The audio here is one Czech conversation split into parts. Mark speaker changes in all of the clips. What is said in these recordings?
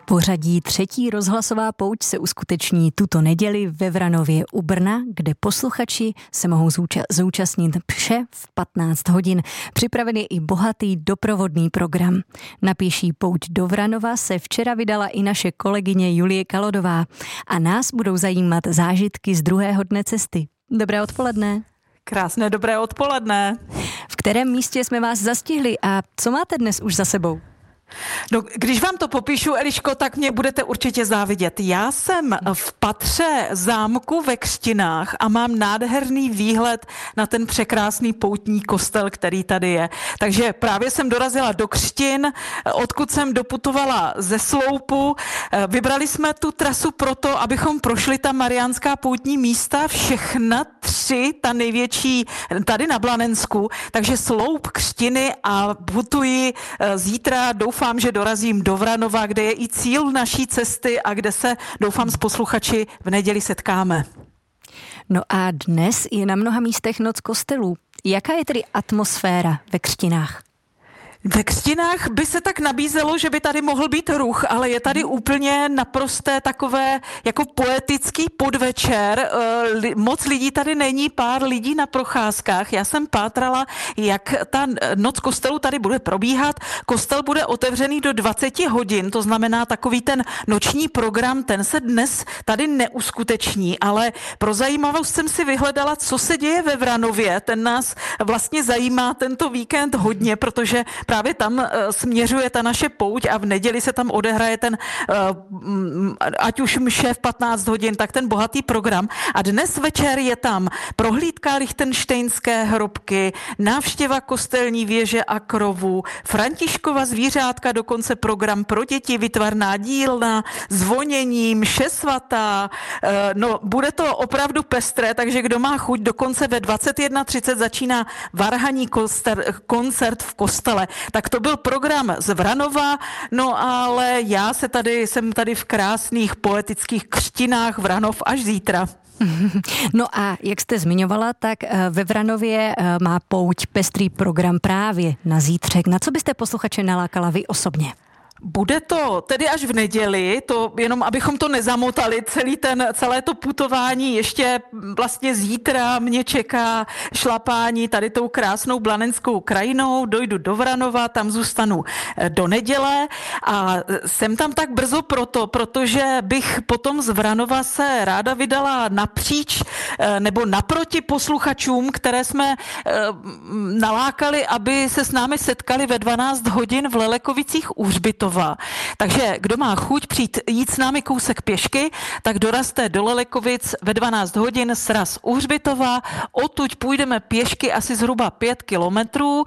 Speaker 1: Pořadí třetí rozhlasová pouť se uskuteční tuto neděli ve Vranově u Brna, kde posluchači se mohou zúčastnit vše v 15 hodin. Připraven je i bohatý doprovodný program. Na pěší pouť do Vranova se včera vydala i naše kolegyně Julie Kalodová a nás budou zajímat zážitky z druhého dne cesty. Dobré odpoledne.
Speaker 2: Krásné dobré odpoledne.
Speaker 1: V kterém místě jsme vás zastihli a co máte dnes už za sebou?
Speaker 2: No, když vám to popíšu, Eliško, tak mě budete určitě závidět. Já jsem v patře zámku ve Křtinách a mám nádherný výhled na ten překrásný poutní kostel, který tady je. Takže právě jsem dorazila do Křtin, odkud jsem doputovala ze Sloupu. Vybrali jsme tu trasu proto, abychom prošli ta mariánská poutní místa, všechna tři, ta největší tady na Blanensku. Takže Sloup, Křtiny a putuji zítra, doufám, že dorazím do Vranova, kde je i cíl naší cesty a kde se, doufám, s posluchači v neděli setkáme.
Speaker 1: No a dnes je na mnoha místech noc kostelů. Jaká je tedy atmosféra ve Křtinách?
Speaker 2: Ve Křtinách by se tak nabízelo, že by tady mohl být ruch, ale je tady úplně naprosté takové jako poetický podvečer. Moc lidí tady není, pár lidí na procházkách. Já jsem pátrala, jak ta noc kostelu tady bude probíhat. Kostel bude otevřený do 20 hodin, to znamená takový ten noční program, ten se dnes tady neuskuteční, ale pro zajímavost jsem si vyhledala, co se děje ve Vranově. Ten nás vlastně zajímá tento víkend hodně, protože právě tam směřuje ta naše pouť a v neděli se tam odehraje ten, ať už mše v 15 hodin, tak ten bohatý program. A dnes večer je tam prohlídka Lichtenštejnské hrobky, návštěva kostelní věže a krovu, Františkova zvířátka, dokonce program pro děti, výtvarná dílna, zvonění, mše svatá. No, bude to opravdu pestré, takže kdo má chuť, dokonce ve 21:30 začíná varhaní koncert v kostele. Tak to byl program z Vranova, no ale já jsem tady v krásných poetických Křtinách, Vranov až zítra.
Speaker 1: No a jak jste zmiňovala, tak ve Vranově má pouť pestrý program právě na zítřek. Na co byste posluchače nalákala vy osobně?
Speaker 2: Bude to tedy až v neděli, to jenom abychom to nezamotali, celé to putování, ještě vlastně zítra mě čeká šlapání tady tou krásnou blanenskou krajinou, dojdu do Vranova, tam zůstanu do neděle a jsem tam tak brzo protože bych potom z Vranova se ráda vydala napříč nebo naproti posluchačům, které jsme nalákali, aby se s námi setkali ve 12 hodin v Lelekovicích u Hřbitova. Takže kdo má chuť jít s námi kousek pěšky, tak dorazte do Lelekovic ve 12 hodin sraz u Hřbitova. Odtud půjdeme pěšky asi zhruba 5 kilometrů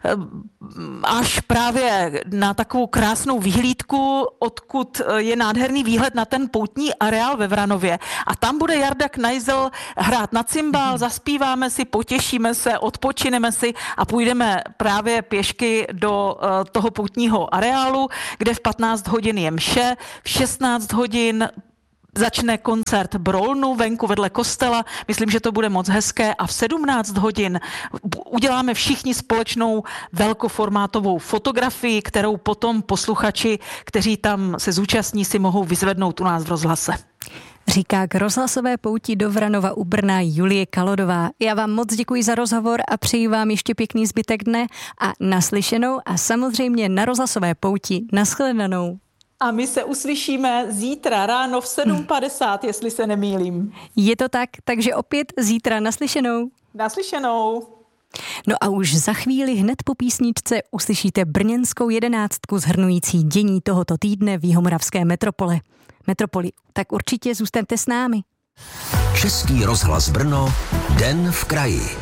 Speaker 2: až právě na takovou krásnou vyhlídku, odkud je nádherný výhled na ten poutní areál ve Vranově. A tam bude Jarda Knajzel hrát na cymbál, zaspíváme si, potěšíme se, odpočineme si a půjdeme právě pěšky do toho poutního areálu, kde v 15 hodin je mše, v 16 hodin začne koncert Brolnu venku vedle kostela. Myslím, že to bude moc hezké a v 17 hodin uděláme všichni společnou velkoformátovou fotografii, kterou potom posluchači, kteří tam se zúčastní, si mohou vyzvednout u nás v rozhlase.
Speaker 1: Říká k rozhlasové pouti do Vranova u Brna Julie Kalodová. Já vám moc děkuji za rozhovor a přeji vám ještě pěkný zbytek dne a naslyšenou a samozřejmě na rozhlasové pouti nashledanou.
Speaker 2: A my se uslyšíme zítra ráno v 7:50, jestli se nemýlím.
Speaker 1: Je to tak, takže opět zítra naslyšenou.
Speaker 2: Naslyšenou.
Speaker 1: No a už za chvíli hned po písničce uslyšíte brněnskou 11 shrnující dění tohoto týdne v jihomoravské metropoli. Tak určitě zůstaňte s námi.
Speaker 3: Český rozhlas Brno, Den v kraji.